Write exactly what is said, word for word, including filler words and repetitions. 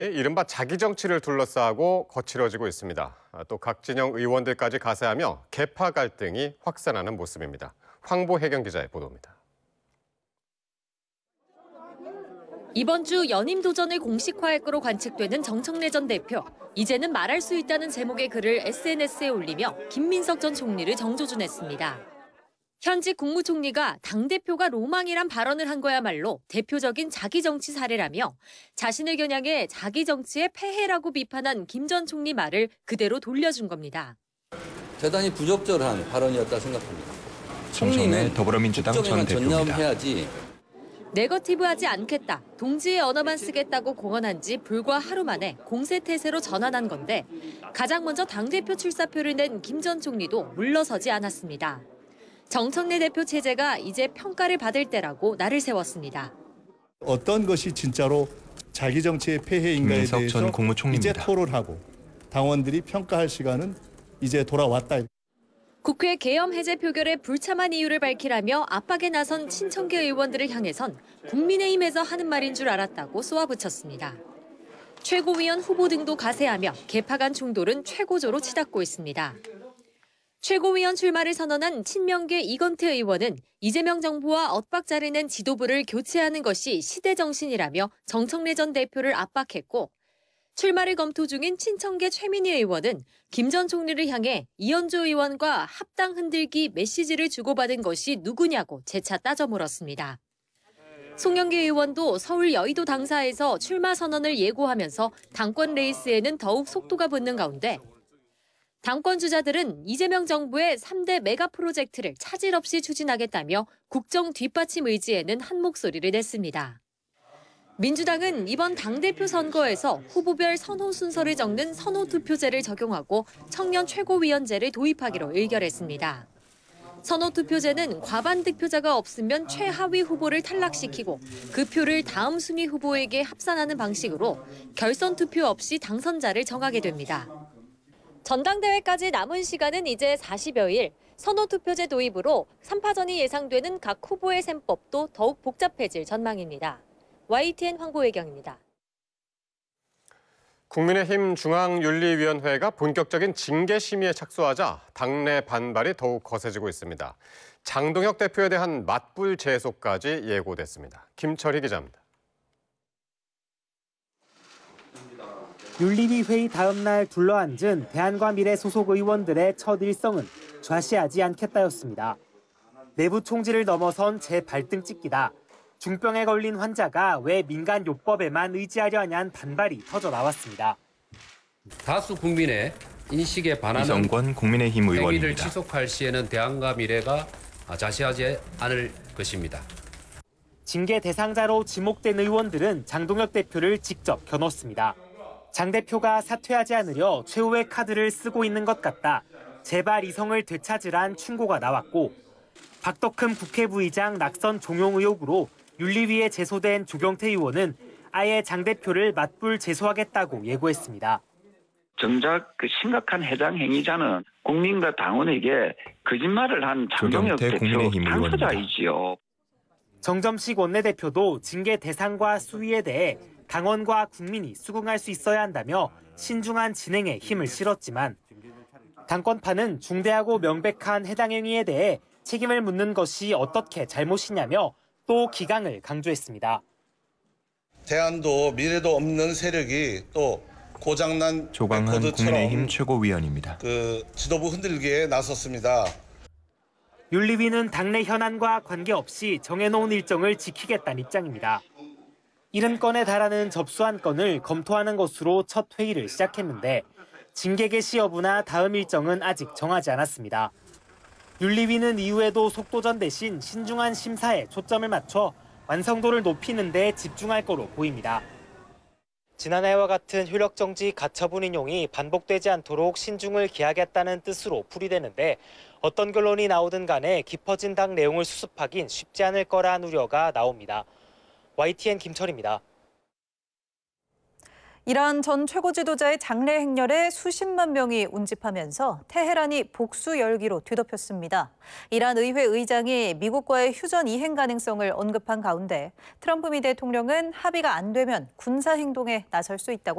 이른바 자기 정치를 둘러싸고 거칠어지고 있습니다. 또 각 진영 의원들까지 가세하며 계파 갈등이 확산하는 모습입니다. 황보혜경 기자의 보도입니다. 이번 주 연임 도전을 공식화할 거로 관측되는 정청래 전 대표. 이제는 말할 수 있다는 제목의 글을 에스엔에스에 올리며 김민석 전 총리를 정조준했습니다. 현직 국무총리가 당대표가 로망이란 발언을 한 거야말로 대표적인 자기 정치 사례라며 자신을 겨냥해 자기 정치의 폐해라고 비판한 김 전 총리 말을 그대로 돌려준 겁니다. 대단히 부적절한 발언이었다 생각합니다. 총리는 더불어민주당 전 대표입니다. 전념해야지. 네거티브하지 않겠다, 동지의 언어만 쓰겠다고 공언한 지 불과 하루 만에 공세태세로 전환한 건데 가장 먼저 당대표 출사표를 낸 김 전 총리도 물러서지 않았습니다. 정청래 대표 체제가 이제 평가를 받을 때라고 날을 세웠습니다. 어떤 것이 진짜로 자기 정치의 폐해인가에 대해서 이제 토론하고 당원들이 평가할 시간은 이제 돌아왔다. 국회 계엄 해제 표결에 불참한 이유를 밝히라며 압박에 나선 친청계 의원들을 향해선 국민의힘에서 하는 말인 줄 알았다고 쏘아붙였습니다. 최고위원 후보 등도 가세하며 계파 간 충돌은 최고조로 치닫고 있습니다. 최고위원 출마를 선언한 친명계 이건태 의원은 이재명 정부와 엇박자를 낸 지도부를 교체하는 것이 시대 정신이라며 정청래 전 대표를 압박했고, 출마를 검토 중인 친청계 최민희 의원은 김 전 총리를 향해 이현주 의원과 합당 흔들기 메시지를 주고받은 것이 누구냐고 재차 따져 물었습니다. 송영길 의원도 서울 여의도 당사에서 출마 선언을 예고하면서 당권 레이스에는 더욱 속도가 붙는 가운데 당권 주자들은 이재명 정부의 삼 대 메가 프로젝트를 차질 없이 추진하겠다며 국정 뒷받침 의지에는 한 목소리를 냈습니다. 민주당은 이번 당대표 선거에서 후보별 선호 순서를 적는 선호 투표제를 적용하고 청년 최고위원제를 도입하기로 의결했습니다. 선호 투표제는 과반 득표자가 없으면 최하위 후보를 탈락시키고 그 표를 다음 순위 후보에게 합산하는 방식으로 결선 투표 없이 당선자를 정하게 됩니다. 전당대회까지 남은 시간은 이제 사십여일, 선호투표제 도입으로 삼 파전이 예상되는 각 후보의 셈법도 더욱 복잡해질 전망입니다. 와이티엔 황보혜경입니다. 국민의힘 중앙윤리위원회가 본격적인 징계 심의에 착수하자 당내 반발이 더욱 거세지고 있습니다. 장동혁 대표에 대한 맞불 제소까지 예고됐습니다. 김철희 기자입니다. 윤리위 회의 다음 날 둘러앉은 대한과미래 소속 의원들의 첫 일성은 좌시하지 않겠다였습니다. 내부 총질을 넘어선 재발등 찍기다. 중병에 걸린 환자가 왜 민간 요법에만 의지하려 하냐는 반발이 터져 나왔습니다. 다수 국민의 인식에 반하는 이성권 국민의힘 행위를 의원입니다. 지속할 시에는 대안과 미래가 자시하지 않을 것입니다. 징계 대상자로 지목된 의원들은 장동혁 대표를 직접 겨눴습니다. 장 대표가 사퇴하지 않으려 최후의 카드를 쓰고 있는 것 같다. 제발 이성을 되찾으란 충고가 나왔고, 박덕흠 국회 부의장 낙선 종용 의혹으로 윤리위에 제소된 조경태 의원은 아예 장 대표를 맞불 제소하겠다고 예고했습니다. 정작 그 심각한 해당 행위자는 국민과 당원에게 거짓말을 한 장동혁 대표 당사자이지요. 정점식 원내대표도 징계 대상과 수위에 대해 당원과 국민이 수긍할 수 있어야 한다며 신중한 진행에 힘을 실었지만 당권파는 중대하고 명백한 해당 행위에 대해 책임을 묻는 것이 어떻게 잘못이냐며 또 기강을 강조했습니다. 대안도 미래도 없는 세력이 또 고장난 조광한 국민의힘 최고위원입니다. 그 지도부 흔들기에 나섰습니다. 윤리위는 당내 현안과 관계없이 정해놓은 일정을 지키겠다는 입장입니다. 칠십 건에 달하는 접수한 건을 검토하는 것으로 첫 회의를 시작했는데 징계 개시 여부나 다음 일정은 아직 정하지 않았습니다. 윤리위는 이후에도 속도전 대신 신중한 심사에 초점을 맞춰 완성도를 높이는 데 집중할 거로 보입니다. 지난해와 같은 효력정지 가처분 인용이 반복되지 않도록 신중을 기하겠다는 뜻으로 풀이되는데 어떤 결론이 나오든 간에 깊어진 당 내용을 수습하긴 쉽지 않을 거란 우려가 나옵니다. 와이티엔 김철입니다. 이란 전 최고 지도자의 장례 행렬에 수십만 명이 운집하면서 테헤란이 복수 열기로 뒤덮였습니다. 이란 의회 의장이 미국과의 휴전 이행 가능성을 언급한 가운데 트럼프 미 대통령은 합의가 안 되면 군사 행동에 나설 수 있다고